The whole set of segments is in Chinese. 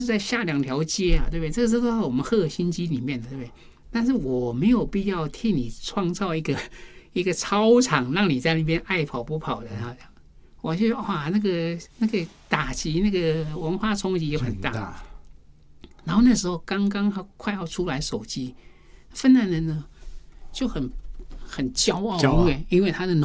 在下2条街啊，对不对？这都在我们赫尔辛基里面的，对不对？但是我没有必要替你创造一个操场，让你在那边爱跑不跑的啊。我觉得哇，那个打击，那个文化冲击也很大。然后那时候刚刚快要出来手机，芬兰人呢就很骄傲，因为他的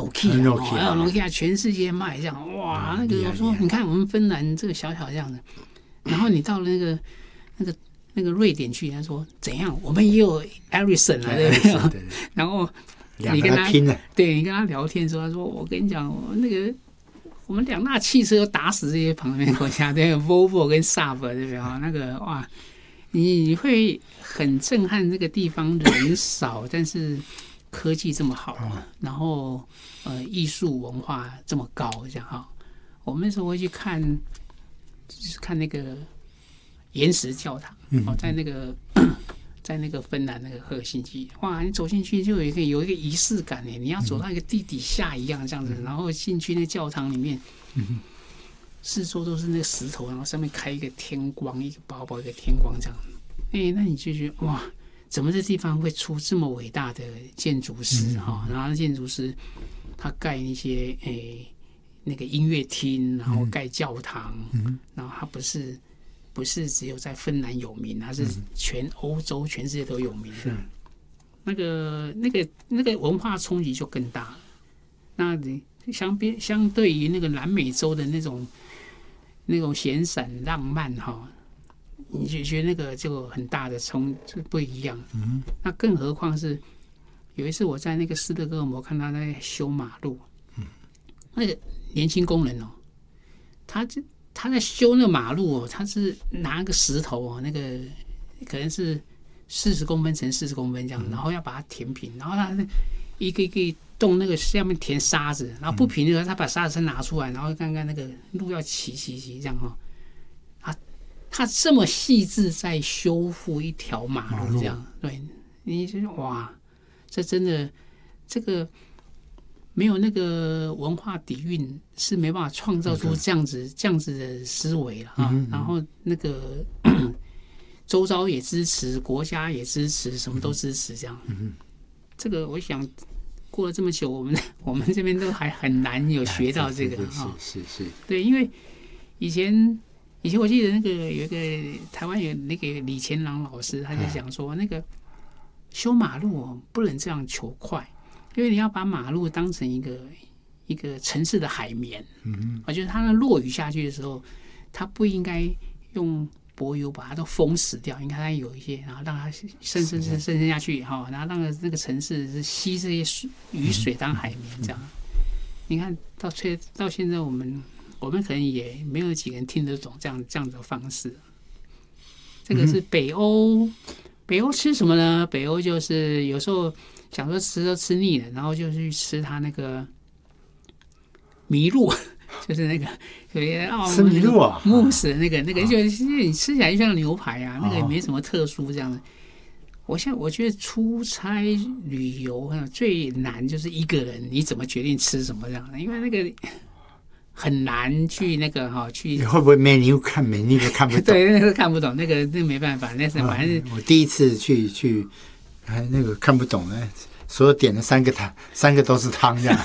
Nokia 全世界卖这样，哇，那个我说你看我们芬兰这个小小这样的，然后你到了那个瑞典去，他说怎样，我们也有 Ericsson 啊，对不对？然后你跟他拼了，对你跟他聊天说，他说我跟你讲，那个我们2大汽车打死这些旁边国家，对 ，Volvo 跟 Saab， 对不对？那个哇，你会很震撼，这个地方人少，但是科技这么好，然后艺术文化这么高，这样哈。我们那时候会去看，就是看那个岩石教堂，在那个芬兰那个赫尔辛基，哇，你走进去就有一个仪式感呢，你要走到一个地底下一样这样子，然后进去那教堂里面，四周都是那个石头，然后上面开一个天光，一个薄薄一个天光这样，那你就觉得哇，怎么这地方会出这么伟大的建筑师哈？然后建筑师他盖一些那个音乐厅，然后盖教堂，然后他不是只有在芬兰有名，它是全欧洲、全世界都有名的。那个文化冲击就更大了。那相对于那个南美洲的那种闲散浪漫哈，你就觉得那个就很大的就不一样。那更何况是有一次我在那个斯德哥尔摩看他在修马路，那个年轻工人他在修那个马路他是拿个石头那个可能是40公分乘40公分这样，然后要把它填平，然后他一个一个洞那个下面填沙子，然后不平的时候他把沙子拿出来，然后看看那个路要齐这样他这么细致在修复一条马路这样，对，你就哇，这真的这个。没有那个文化底蕴是没办法创造出这样子的思维了啊。然后那个周遭也支持，国家也支持，什么都支持这样。这个我想过了这么久，我们这边都还很难有学到这个是对，因为以前我记得那个有一个台湾有那个李乾朗老师，他就讲说那个修马路不能这样求快。因为你要把马路当成一个城市的海绵，我觉得它落雨下去的时候，它不应该用柏油把它都封死掉，应该它有一些，然后让它渗下去哈，然后让那个城市是吸这些雨水当海绵这样。你看到现在我们可能也没有几个人听得懂这样的方式。这个是北欧吃什么呢？北欧就是有时候。想说吃都吃腻了，然后就去吃他那个麋鹿，就是那个吃麋鹿啊， 慕斯那个就是你吃起来就像牛排啊，那个也没什么特殊这样的。我觉得出差旅游最难就是一个人你怎么决定吃什么这样的，因为那个很难去那个去。 你会不会menu都看不懂？ 对，那个看不懂，那个没办法，那是反正我第一次去。那个看不懂呢，所有点了3个都是汤这样。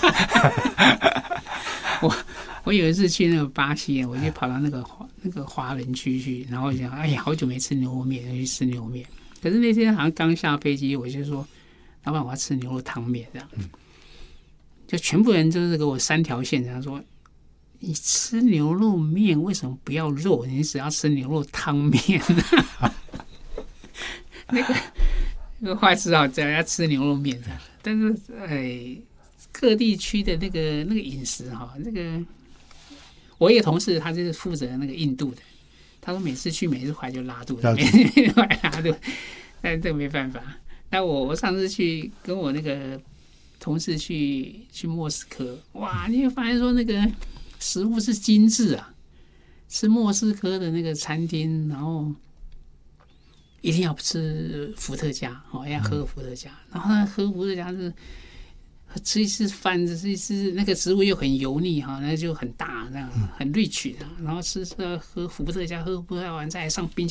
我有一次去那个巴西，我就跑到那个华人区去，然后想，哎呀，好久没吃牛肉面，就去吃牛肉面。可是那天好像刚下飞机，我就说，老板，我要吃牛肉汤面这样。就全部人就是给我3条线，他说，你吃牛肉面为什么不要肉？你只要吃牛肉汤面。那个坏事只要吃牛肉面，但是各地区的那个饮食那个我一个同事他就是负责那个印度的，他说每次回来就拉肚子，每次回来拉肚子，但这个没办法。那我上次去跟我那个同事去莫斯科，哇，你会发现说那个食物是精致啊，吃莫斯科的那个餐厅，然后。一定要吃伏特加，要喝伏特加。然后喝伏特加是吃一次饭，吃一次那个食物又很油腻哈，那就很大，那样很 rich 的。然后喝伏特加，喝伏特加完再上冰